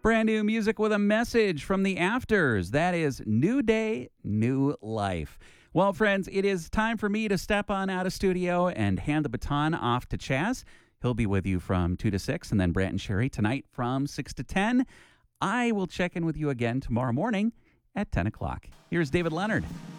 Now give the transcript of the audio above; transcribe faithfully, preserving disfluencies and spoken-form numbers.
Brand new music with a message from the Afters. That is New Day, New Life. Well, friends, it is time for me to step on out of studio and hand the baton off to Chaz. He'll be with you from two to six, and then Brant and Sherry tonight from six to ten. I will check in with you again tomorrow morning at ten o'clock. Here's David Leonard.